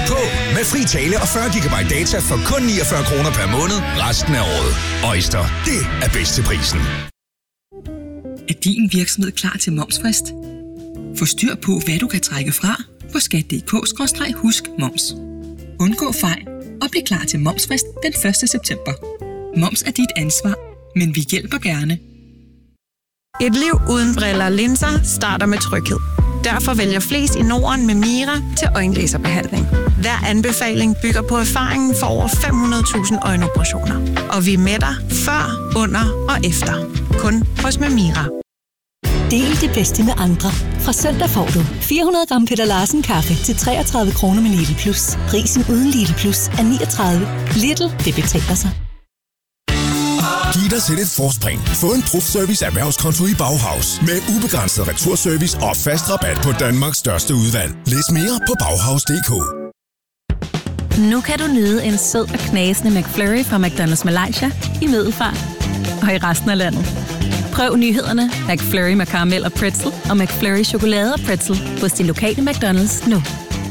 på med fri tale og 40 GB data for kun 49 kroner per måned resten af året. Øjster, det er bedst til prisen. Er din virksomhed klar til momsfrist? Få styr på, hvad du kan trække fra på skat.dk/husk-moms. Undgå fejl og bliv klar til momsfrist den 1. september. Moms er dit ansvar, men vi hjælper gerne. Et liv uden briller og linser starter med tryghed. Derfor vælger flest i Norden med Mira til øjenlaserbehandling. Hver anbefaling bygger på erfaringen for over 500.000 øjenoperationer. Og vi er med dig før, under og efter. Kun hos Mira. Del det bedste med andre. Fra søndag får du 400 gram Peter Larsen kaffe til 33 kroner med Lidl Plus. Prisen uden Lidl Plus er 39. Lidl, det betaler sig. Giv dig selv et forspring. Få en Prof-Service erhvervskonto i Bauhaus. Med ubegrænset returservice og fast rabat på Danmarks største udvalg. Læs mere på Bauhaus.dk. Nu kan du nyde en sød og knasende McFlurry fra McDonald's Malaysia i Middelfart og i resten af landet. Prøv nyhederne McFlurry med karamel og pretzel og McFlurry chokolade og pretzel hos din lokale McDonald's nu.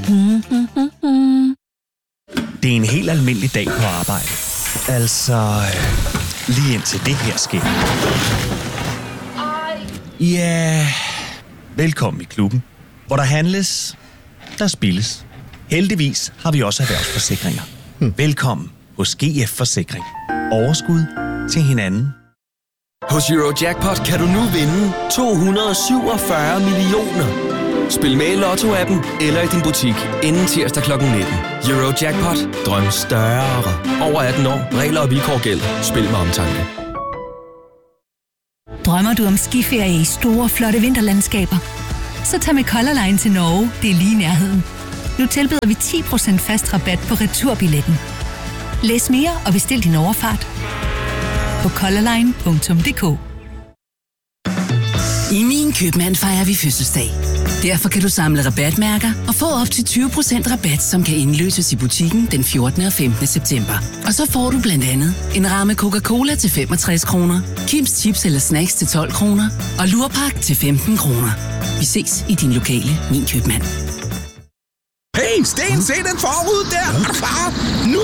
Det er en helt almindelig dag på arbejde. Altså, lige indtil det her sker. Ja, velkommen i klubben, hvor der handles, der spilles. Heldigvis har vi også erhvervsforsikringer. Velkommen hos GF Forsikring. Overskud til hinanden. Hos Eurojackpot kan du nu vinde 247 millioner. Spil med i Lotto-appen eller i din butik inden tirsdag kl. 19. Eurojackpot. Drøm større. Over 18 år. Regler og vilkår gælder. Spil med omtanke. Drømmer du om skiferie i store, flotte vinterlandskaber? Så tag med Color Line til Norge. Det er lige i nærheden. Nu tilbyder vi 10% fast rabat på returbilletten. Læs mere og bestil din overfart på colorline.dk. I Min Købmand fejrer vi fødselsdag. Derfor kan du samle rabatmærker og få op til 20% rabat, som kan indløses i butikken den 14. og 15. september. Og så får du blandt andet en ramme Coca-Cola til 65 kroner, Kims Chips eller Snacks til 12 kroner og Lurpak til 15 kroner. Vi ses i din lokale Min Købmand. Hey, Sten, se den forud der! Er du klar? Nu!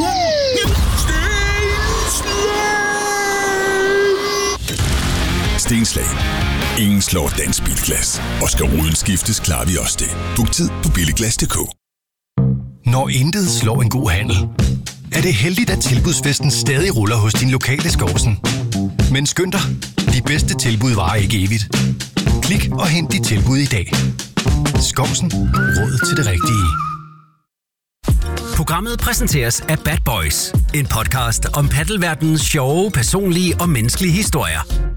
Stenslag. Ingen slår dansk bilglas. Og skal ruden skiftes, klarer vi også det. Book tid på billiglas.dk. Når intet slår en god handel, er det heldigt, at tilbudsfesten stadig ruller hos din lokale Skovsen. Men skynd dig, de bedste tilbud varer ikke evigt. Klik og hent dit tilbud i dag. Skovsen. Råd til det rigtige. Programmet præsenteres af Bad Boys. En podcast om paddelverdenens sjove, personlige og menneskelige historier.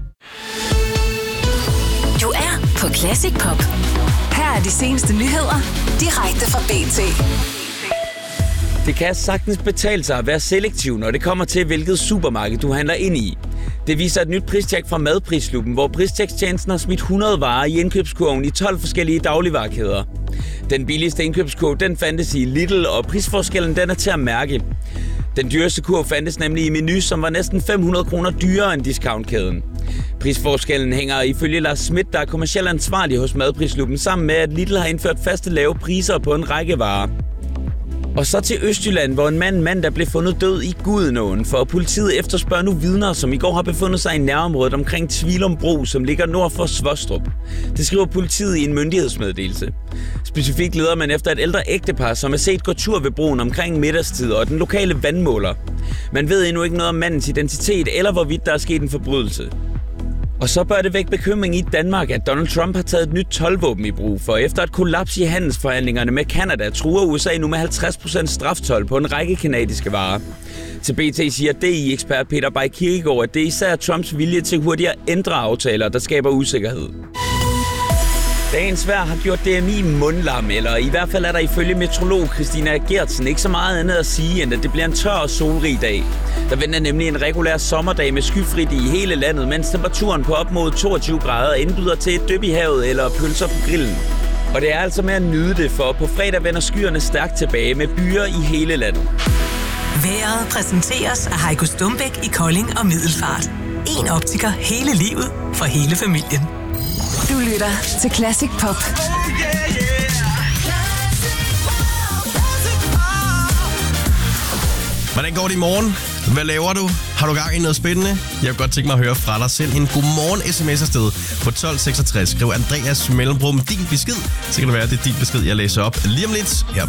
Du er på Classic Pop. Her er de seneste nyheder, direkte fra BT. Det kan sagtens betale sig at være selektiv, når det kommer til, hvilket supermarked du handler ind i. Det viser et nyt pristjek fra Madprisklubben, hvor pristjekstjenesten har smidt 100 varer i indkøbskurven i 12 forskellige dagligvarekæder. Den billigste indkøbskurv, den fandtes i Lidl, og prisforskellen den er til at mærke. Den dyreste kurv fandtes nemlig i Menu, som var næsten 500 kroner dyrere end discountkæden. Prisforskellen hænger ifølge Lars Schmidt, der er kommercielt ansvarlig hos Madprisklubben, sammen med at Lidl har indført faste lave priser på en række varer. Og så til Østjylland, hvor en mandag blev fundet død i Gudenåen, for politiet efterspørger nu vidner, som i går har befundet sig i nærområdet omkring Tvilum Bro, som ligger nord for Svostrup. Det skriver politiet i en myndighedsmeddelelse. Specifikt leder man efter et ældre ægtepar, som er set gå tur ved broen omkring middagstid og den lokale vandmåler. Man ved endnu ikke noget om mandens identitet eller hvorvidt der er sket en forbrydelse. Og så bør det vække bekymring i Danmark, at Donald Trump har taget et nyt toldvåben i brug, for efter et kollaps i handelsforhandlingerne med Canada, truer USA nu med 50% straftold på en række kanadiske varer. Til BT siger DI-ekspert Peter Bay Kirkegaard, at det især er Trumps vilje til hurtigt at ændre aftaler, der skaber usikkerhed. Dagens vejr har gjort DMI mundlam, eller i hvert fald er der ifølge meteorolog Christina Gertsen ikke så meget andet at sige, end at det bliver en tør og solrig dag. Der venter nemlig en regulær sommerdag med skyfrit i hele landet, mens temperaturen på op mod 22 grader indbyder til et dyp i havet eller pølser på grillen. Og det er altså med at nyde det, for på fredag vender skyerne stærkt tilbage med byer i hele landet. Vejret præsenteres af Heiko Stumbæk i Kolding og Middelfart. En optiker hele livet for hele familien. Du lytter til Classic Pop. Hvordan går det i morgen? Hvad laver du? Har du gang i noget spændende? Jeg kunne godt tænke mig at høre fra dig. Send en godmorgen sms afsted på 1266. Skriv Andreas mellemrum din besked. Så kan det være, at det er din besked, jeg læser op lige om lidt her